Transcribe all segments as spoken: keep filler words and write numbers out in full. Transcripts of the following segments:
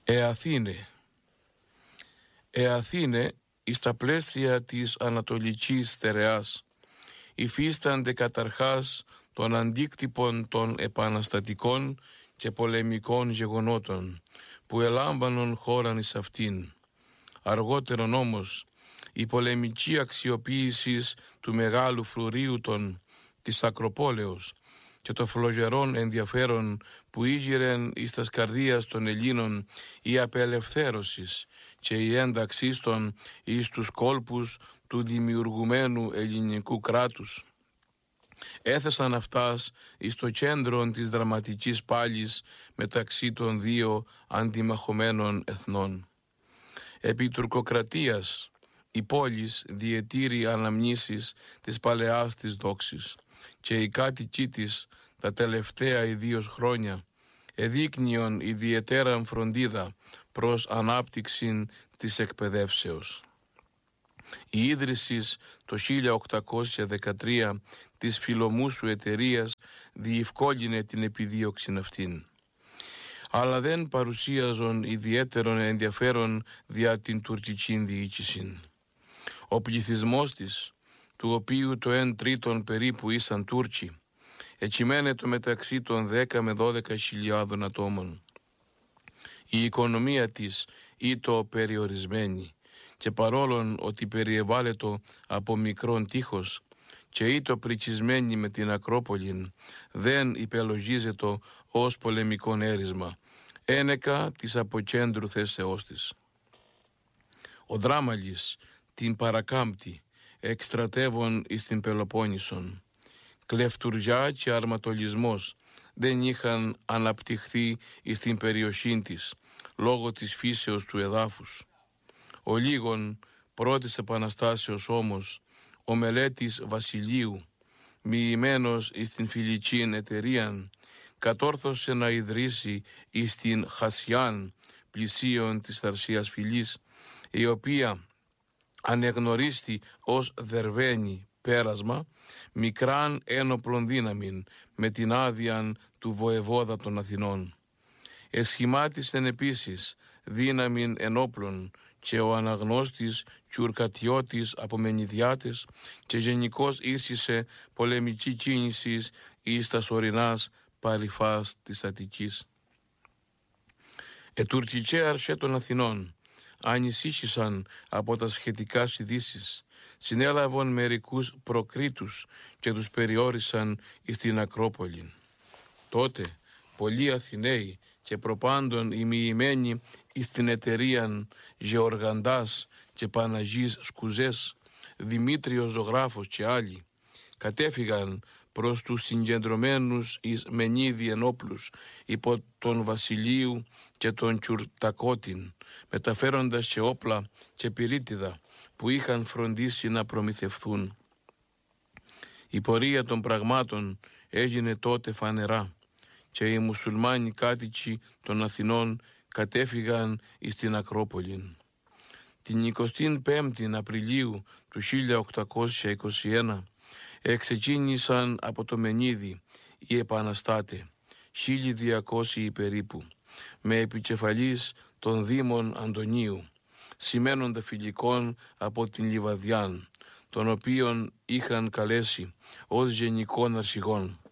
Ε Αθήνε, ε Αθήνε, εις τα πλαίσια της ανατολικής στερεάς, υφίστανται καταρχάς των αντίκτυπων των επαναστατικών και πολεμικών γεγονότων που ελάμβανον χώραν εις αυτήν. Αργότερον όμως, η πολεμική αξιοποίηση του μεγάλου φρουρίου των της Ακροπόλεως και το φλογερόν ενδιαφέρον που ήγηρεν εις τας καρδίας των Ελλήνων η απελευθέρωσης και η ένταξή των εις τους κόλπους του δημιουργουμένου ελληνικού κράτους, έθεσαν αυτάς εις το κέντρο της δραματικής πάλης μεταξύ των δύο αντιμαχωμένων εθνών. Επί τουρκοκρατίας η πόλης διετήρει αναμνήσεις της παλαιάς της δόξης και οι κάτοικοι της τα τελευταία ιδίως χρόνια εδείκνυον ιδιαιτέραν φροντίδα προς ανάπτυξη της εκπαιδεύσεως. Η ίδρυση το χίλια οκτακόσια δεκατρία της Φιλομούσου εταιρείας διευκόλυνε την επιδίωξη αυτήν, αλλά δεν παρουσίαζον ιδιαίτερον ενδιαφέρον δια την τουρκική διοίκηση. Ο πληθυσμός της, του οποίου το εν τρίτον περίπου ήσαν Τούρκοι, εκειμένετο μεταξύ των δέκα με δώδεκα χιλιάδων ατόμων. Η οικονομία της ήτο περιορισμένη και παρόλον ότι περιεβάλλετο από μικρόν τείχος και ήτο πρικισμένη με την Ακρόπολην, δεν υπελογίζεται ως πολεμικόν έρισμα, ένεκα της αποκέντρου θέσεώς της. Ο Δράμαλης την παρακάμπτει, εκστρατεύων εις την Πελοπόννησον. Κλεφτουριά και αρματολισμός δεν είχαν αναπτυχθεί εις την περιοχή της, λόγω της φύσεως του εδάφους. Ο λίγον πρώτης επαναστάσεως όμως, ο Μελέτης Βασιλείου, μοιημένος εις την φιλικήν εταιρείαν, κατόρθωσε να ιδρύσει εις την Χασιάν, πλησίον της Θαρσίας φυλής, η οποία ανεγνωρίστη ως δερβαίνει πέρασμα, μικράν ένοπλων δύναμην με την άδεια του βοεβόδα των Αθηνών. Εσχημάτισεν επίσης δύναμην ενόπλων και ο αναγνώστης Κιουρκατιώτης από Μενιδιάτες και γενικώς ίσχυσε πολεμική κίνηση εις τας ορεινάς παρυφάς της Αττικής. Ετουρκικέ αρχέ των Αθηνών ανησύχησαν από τα σχετικά ειδήσεις, συνέλαβαν μερικούς προκρίτους και τους περιόρισαν εις την Ακρόπολη. Τότε πολλοί Αθηναίοι και προπάντων ημιημένοι εις την εταιρείαν Γεωργαντάς και Παναγής Σκουζές, Δημήτριος Ζωγράφος και άλλοι, κατέφυγαν προς τους συγκεντρωμένους εις Μενίδη ενόπλους υπό τον Βασιλείου και τον Κιουρτακώτην, μεταφέροντας και όπλα και πυρίτιδα που είχαν φροντίσει να προμηθευθούν. Η πορεία των πραγμάτων έγινε τότε φανερά και οι μουσουλμάνοι κάτοικοι των Αθηνών κατέφυγαν εις την Ακρόπολη. Την εικοστή πέμπτη Απριλίου του χίλια οκτακόσια είκοσι ένα εξεκίνησαν από το Μενίδη οι επαναστάτε, χίλια διακόσιοι περίπου, με επικεφαλής τον Δήμον Αντωνίου, σημαίνοντα φιλικών από την Λιβαδιάν, τον οποίον είχαν καλέσει ως γενικών αρχηγών.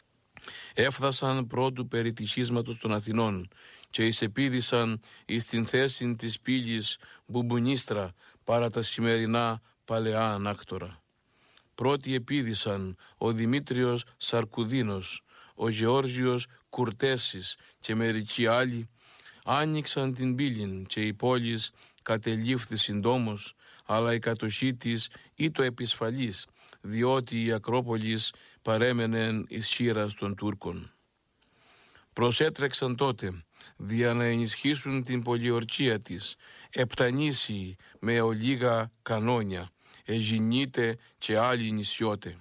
Έφτασαν πρώτου περί της σχίσματος των Αθηνών και εισεπήδησαν εις την θέση της πύλης Μπουμπουνίστρα παρά τα σημερινά παλαιά ανάκτορα. Πρώτοι επήδησαν ο Δημήτριος Σαρκουδίνος, ο Γεώργιος Κουρτέσης και μερικοί άλλοι, άνοιξαν την πύλην και η πόλης κατελήφθη συντόμως, αλλά η κατοχή της ήτο επισφαλής, διότι η Ακρόπολης παρέμενεν εις χείρας των Τούρκων. Προσέτρεξαν τότε, δια να ενισχύσουν την πολιορκία της, επτανήσιοι με ολίγα κανόνια, Εζινίτε και άλλοι νησιώτε.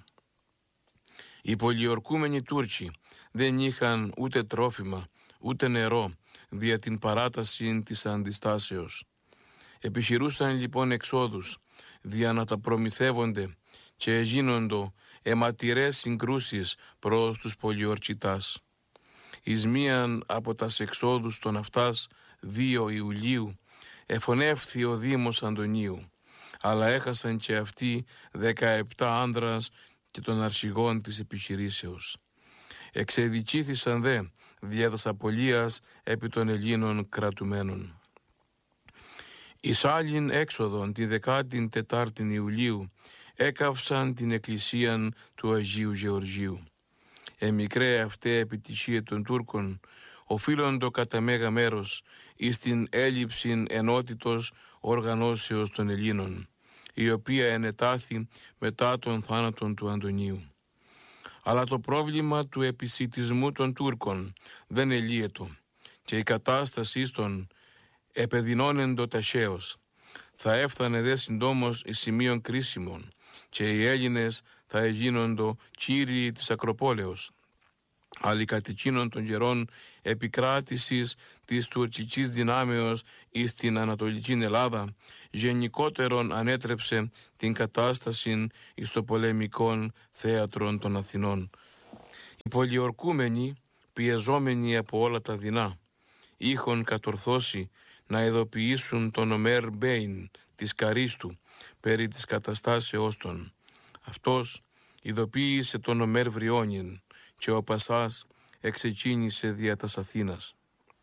Οι πολιορκούμενοι Τούρκοι δεν είχαν ούτε τρόφιμα, ούτε νερό, δια την παράταση της αντιστάσεως. Επιχειρούσαν λοιπόν εξόδους, δια να τα προμηθεύονται και εγίνοντο αιματηρές συγκρούσεις προς τους πολιορκητάς. εις μίαν από τας εξόδους των αυτάς δύο Ιουλίου, εφωνεύθη ο Δήμος Αντωνίου, αλλά έχασαν και αυτοί δεκαεπτά άνδρας και των αρχηγών της επιχειρήσεως. Εξεδικήθησαν δε δια τας απολίας επί των Ελλήνων κρατουμένων. Εις άλλην έξοδον τη δεκάτην τετάρτην Ιουλίου έκαυσαν την εκκλησίαν του Αγίου Γεωργίου. Εμικραία αυτέ επιτυχία των Τούρκων οφείλοντο κατά μέγα μέρος εις την έλλειψη ενότητος οργανώσεως των Ελλήνων, η οποία ενετάθη μετά τον θάνατον του Αντωνίου. Αλλά το πρόβλημα του επισιτισμού των Τούρκων δεν ελύετο και η κατάσταση των επεδεινώνεντο ταχαίως. Θα έφτανε δε συντόμως εις σημείων κρίσιμων και οι Έλληνες θα εγίνοντο κύριοι της Ακροπόλεως. Αλλά κατ' εκείνων των καιρών επικράτησης της τουρκικής δυνάμεως εις την Ανατολική Ελλάδα γενικότερον ανέτρεψε την κατάσταση εις το πολεμικών θέατρων των Αθηνών. Οι πολιορκούμενοι, πιεζόμενοι από όλα τα δεινά, είχον κατορθώσει να ειδοποιήσουν τον Ομέρ Μπέιν της Καρίστου περί της καταστάσεώς των. Αυτός ειδοποίησε τον Ομέρ Βριόνιν και ο Πασάς εξεκίνησε δια τας Αθήνας.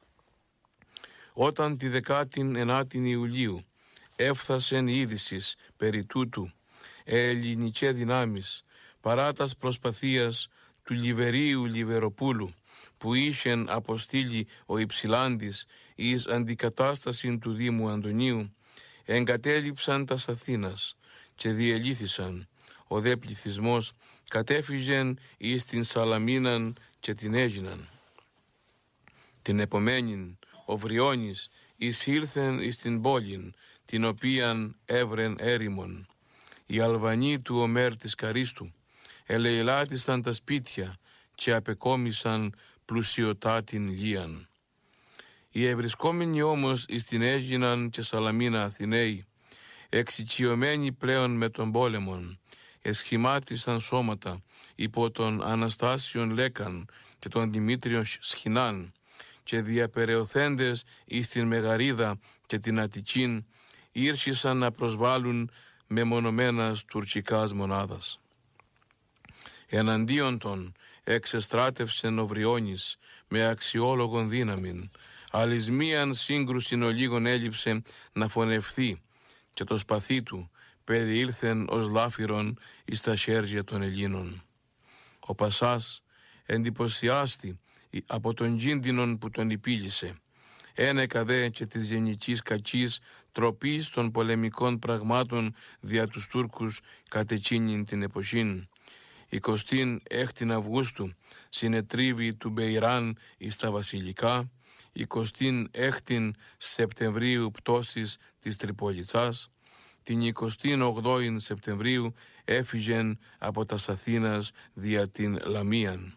Όταν τη δεκάτην ενάτην Ιουλίου έφθασεν είδησης περί τούτου ελληνικέ δυνάμεις παρά τας προσπαθίας του Λιβερίου Λιβεροπούλου που είχεν αποστείλει ο Υψηλάντης εις αντικατάσταση του Δήμου Αντωνίου, εγκατέλειψαν τας Αθήνας και διελήθησαν. Ο δε πληθυσμός κατέφυγεν εις την Σαλαμίναν και την έγιναν. Την επομένην ο Βριώνης εισήλθεν εις την πόλην, την οποίαν έβρεν έρημον. Οι Αλβανοί του Ομέρ της Καρίστου ελεηλάτησαν τα σπίτια και απεκόμισαν πλουσιωτάτην λίαν. Οι ευρισκόμενοι όμως εις την Αίγιναν και Σαλαμίνα Αθηναίοι, εξοικειωμένοι πλέον με τον πόλεμον, εσχημάτισαν σώματα υπό των Αναστάσιον Λέκαν και των Δημήτριων Σχοινάν και διαπεραιωθέντες εις την Μεγαρίδα και την Αττικήν ήρχισαν να προσβάλλουν μεμονωμένας τουρκικάς μονάδας. Εναντίον των εξεστράτευσεν ο Βριώνης με αξιόλογον δύναμην, αλλης μίαν σύγκρουσιν ο λίγον έλειψε να φωνευθεί και το σπαθί του περιήλθεν ως λάφυρον εις τα χέρια των Ελλήνων. Ο Πασάς εντυπωσιάστη από τον κίνδυνον που τον υπήλυσε. Ένεκα δε και της γενικής κακής τροπής των πολεμικών πραγμάτων δια τους Τούρκους κατ' εκείνην την εποχήν. εικοστή έκτη Αυγούστου συνετρίβη του Μπεϊράν εις τα βασιλικά, εικοστή έκτη Σεπτεμβρίου πτώσης της Τριπολιτσάς, την εικοστή όγδοη Σεπτεμβρίου έφυγεν από τας Αθήνας δια την Λαμίαν.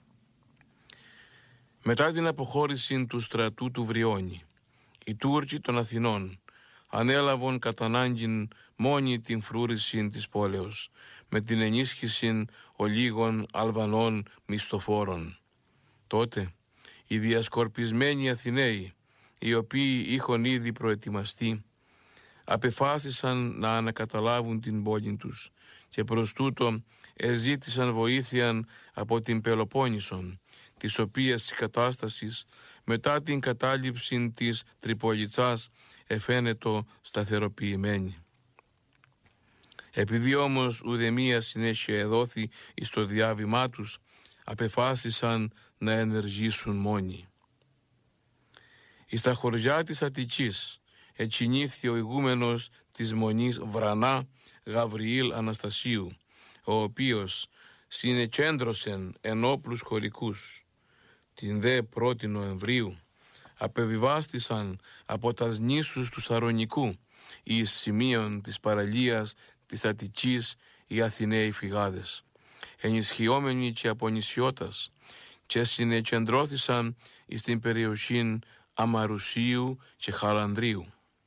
Μετά την αποχώρηση του στρατού του Βριώνη, οι Τούρκοι των Αθηνών ανέλαβαν κατά ανάγκην μόνη την φρούρηση της πόλεως, με την ενίσχυση ολίγων Αλβανών μισθοφόρων. Τότε οι διασκορπισμένοι Αθηναίοι, οι οποίοι είχαν ήδη προετοιμαστεί, απεφάσισαν να ανακαταλάβουν την πόλη τους και προς τούτο εζήτησαν βοήθεια από την Πελοπόννησον, της οποίας η κατάσταση μετά την κατάληψη της Τριπολιτσάς εφαίνεται σταθεροποιημένη. Επειδή όμως ουδεμία συνέχεια εδόθη εις το διάβημά τους, απεφάσισαν να ενεργήσουν μόνοι. Εις τα χωριά της Αττικής ετσινήθη ο ηγούμενος της Μονής Βρανά Γαβριήλ Αναστασίου, ο οποίος συνεκέντρωσεν ενόπλους χωρικούς. Την δε πρώτη Νοεμβρίου απεβιβάστησαν από τας νήσους του Σαρονικού εις σημείων της παραλίας της Αττικής οι Αθηναίοι φυγάδες, ενισχυόμενοι και από νησιώτας, και συνεκεντρώθησαν εις την περιοχή Αμαρουσίου και Χαλανδρίου.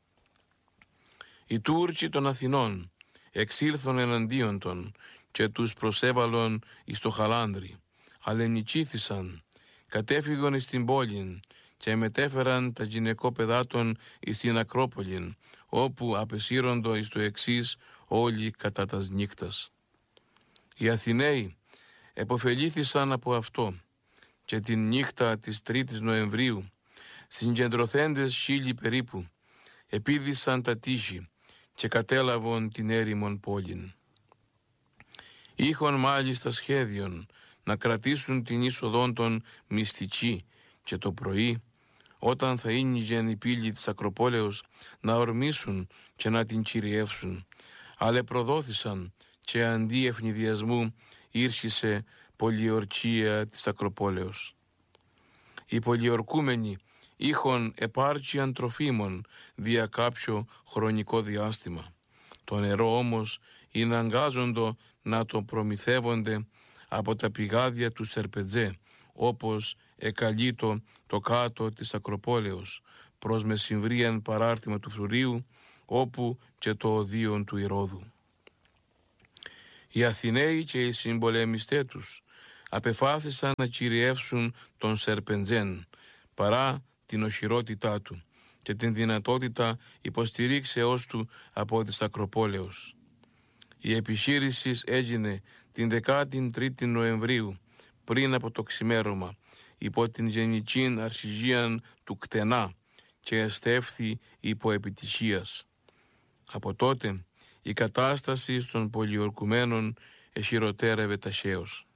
Οι Τούρκοι των Αθηνών εξήλθον εναντίον των και τους προσέβαλον εις το Χαλάνδρι, αλλά νικήθησαν κατέφυγον εις την πόλην και μετέφεραν τα γυναικόπαιδά των εις την Ακρόπολην, όπου απεσύροντο εις το εξής όλοι κατά τας νύκτας. Οι Αθηναίοι επωφελήθησαν από αυτό και την νύχτα της τρίτης Νοεμβρίου, συγκεντρωθέντες χίλιοι περίπου, επίδησαν τα τείχη και κατέλαβον την έρημον πόλην. Είχον μάλιστα σχέδιον να κρατήσουν την είσοδον των μυστική και το πρωί, όταν θα ίνιγεν η πύλη της Ακροπόλεως, να ορμήσουν και να την κυριεύσουν, αλλά προδόθησαν και αντί ευνηδιασμού ήρχισε πολιορκία της Ακροπόλεως. Οι πολιορκούμενοι είχον επάρκειαν τροφίμων δια κάποιο χρονικό διάστημα. Το νερό όμως είναι αγκάζοντο να το προμηθεύονται από τα πηγάδια του Σερπετζέ, όπως εκαλείτο το κάτω της Ακροπόλεως, προς μεσημβρίαν παράρτημα του φρουρίου, όπου και το οδείον του Ηρώδου. Οι Αθηναίοι και οι συμπολεμιστέ τους απεφάσισαν να κυριεύσουν τον Σερπεντζέν, παρά την οχυρότητά του και την δυνατότητα υποστηρίξεώς του από τις Ακροπόλεως. Η επιχείρηση έγινε την δεκάτη τρίτη Νοεμβρίου, πριν από το ξημέρωμα, υπό την γενικήν αρχηγίαν του Κτενά και εστέφθη υπό επιτυχίας. Από τότε η κατάσταση των πολιορκουμένων εχειροτέρευε ταχαίως.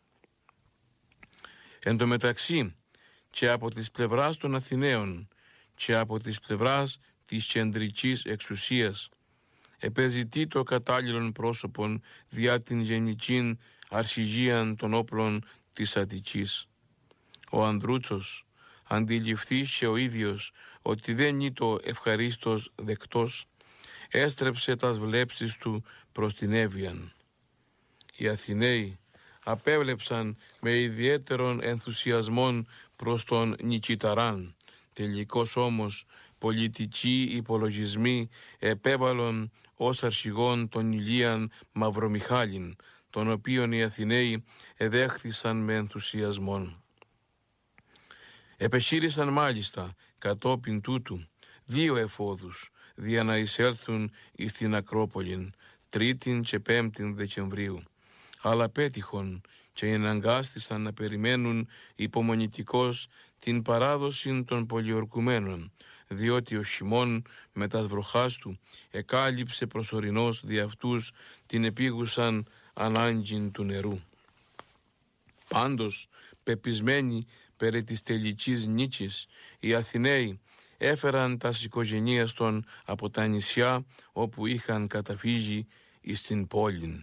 Εν τω μεταξύ και από της πλευράς των Αθηναίων και από της πλευράς της κεντρικής εξουσίας επεζητεί το κατάλληλων πρόσωπων διά την γενικήν αρχηγίαν των όπλων της Αττικής. Ο Ανδρούτσος αντιληφθήσε ο ίδιος ότι δεν ήτο ευχαρίστως δεκτός, έστρεψε τας βλέψεις του προς την Εύβοιαν. Οι Αθηναίοι απέβλεψαν με ιδιαίτερον ενθουσιασμόν προς τον Νικηταράν. Τελικώς όμως πολιτικοί υπολογισμοί επέβαλον ως αρχηγόν τον Ηλίαν Μαυρομιχάλην, τον οποίον οι Αθηναίοι εδέχθησαν με ενθουσιασμόν. Επεχείρησαν μάλιστα κατόπιν τούτου δύο εφόδους δια να εισέλθουν εις την Ακρόπολην τρίτην και πέμπτην Δεκεμβρίου, αλλά πέτυχον και εναγκάστησαν να περιμένουν υπομονητικώς την παράδοση των πολιορκουμένων, διότι ο χειμών με τα βροχάς του εκάλυψε προσωρινώς δι' αυτούς την επίγουσαν ανάγκη του νερού. Πάντως, πεπισμένοι περί της τελικής νίκης, οι Αθηναίοι έφεραν τα οικογενείας των από τα νησιά όπου είχαν καταφύγει εις την πόλην.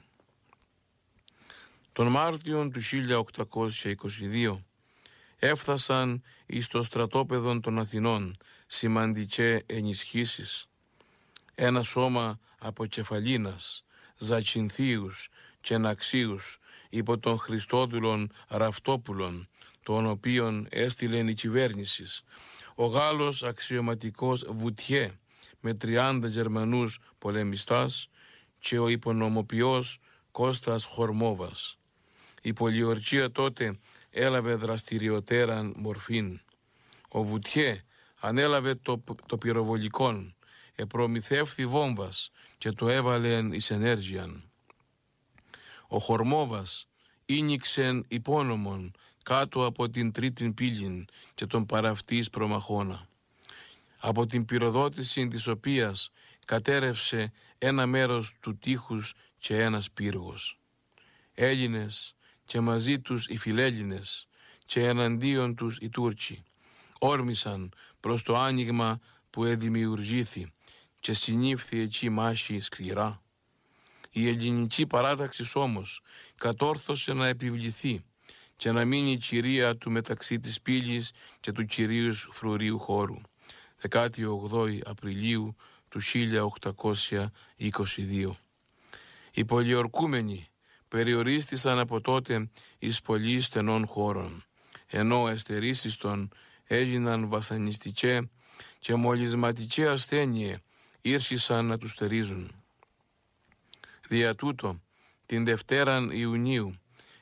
Τον Μάρτιον του χίλια οκτακόσια είκοσι δύο έφτασαν εις το στρατόπεδο των Αθηνών σημαντικές ενισχύσεις. Ένα σώμα από Κεφαλίνας, Ζακυνθίους και Ναξίους υπό των Χριστόδουλων Ραυτόπουλων, τον οποίον έστειλεν η κυβέρνηση, ο Γάλλος αξιωματικός Βουτιέ με τριάντα Γερμανούς πολεμιστάς και ο υπονομοποιός Κώστας Χορμόβας. Η πολιορκία τότε έλαβε δραστηριοτέραν μορφήν. Ο Βουτιέ ανέλαβε το, το πυροβολικόν, επρομηθεύθη βόμβας και το έβαλεν εις ενέργειαν. Ο Χορμόβας ίνιξεν υπόνομον κάτω από την τρίτην πύλην και τον παραυτής προμαχώνα, από την πυροδότηση της οποίας κατέρευσε ένα μέρος του τείχους και ένας πύργος. Έλληνες και μαζί τους οι Φιλέλληνες και εναντίον τους οι Τούρκοι όρμησαν προς το άνοιγμα που εδημιουργήθη και συνήφθη εκεί μάχη σκληρά. Η ελληνική παράταξη όμως κατόρθωσε να επιβληθεί και να μείνει η κυρία του μεταξύ της πύλης και του κυρίου φρουρίου χώρου, δεκάτη όγδοη Απριλίου του χίλια οκτακόσια είκοσι δύο. Οι πολιορκούμενοι περιορίστησαν από τότε εις πολύ στενών χώρων, ενώ εστερήσεις των έγιναν βασανιστικέ και μολυσματικέ ασθένειε ήρχισαν να τους στερίζουν. Δια τούτο, την Δευτέραν Ιουνίου,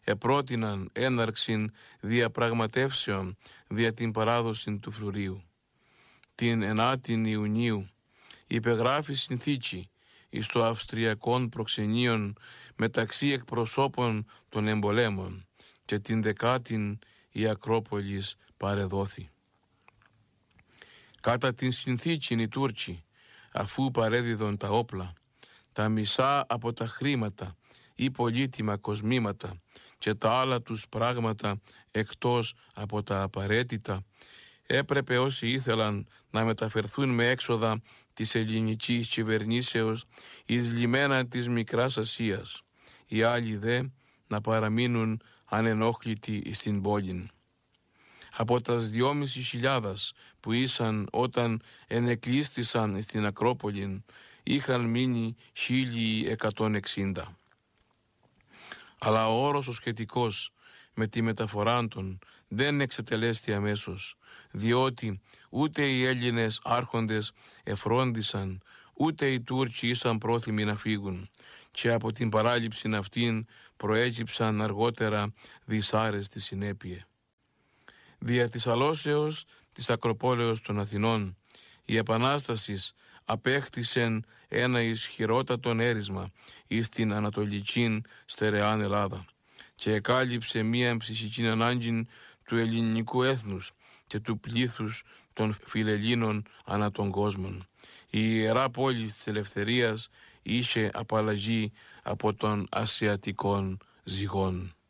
επρότειναν έναρξην διαπραγματεύσεων δια την παράδοση του φρουρίου. Την ενάτην Ιουνίου υπεγράφει συνθήκη εις το Αυστριακών προξενείων μεταξύ εκπροσώπων των εμπολέμων και την δεκάτην η Ακρόπολης παρεδόθη. Κατά την συνθήκη οι Τούρκοι, αφού παρέδιδον τα όπλα, τα μισά από τα χρήματα ή πολύτιμα κοσμήματα και τα άλλα τους πράγματα εκτός από τα απαραίτητα, έπρεπε όσοι ήθελαν να μεταφερθούν με έξοδα της ελληνικής κυβερνήσεως εις λιμένα της Μικράς Ασίας, οι άλλοι δε να παραμείνουν ανενόχλητοι στην πόλη. Από τας δυόμισι χιλιάδας που ήσαν όταν ενεκλείστησαν στην Ακρόπολη, είχαν μείνει χίλιοι εκατόν εξήντα. Αλλά ο όρος ο σχετικός με τη μεταφορά των δεν εξετελέστη αμέσως, διότι ούτε οι Έλληνες άρχοντες εφρόντισαν, ούτε οι Τούρκοι ήσαν πρόθυμοι να φύγουν, και από την παράληψη αυτήν προέκυψαν αργότερα δυσάρεστη συνέπειε. Δια της αλώσεως της Ακροπόλεως των Αθηνών, η Επανάστασης απέκτησεν ένα ισχυρότατον έρισμα εις την ανατολική στερεάν Ελλάδα και εκάλυψε μία ψυχική ανάγκη του ελληνικού έθνους και του πλήθους των φιλελλήνων ανά τον κόσμο. Η ιερά πόλη της ελευθερίας είχε απαλλαγή από των ασιατικών ζυγών.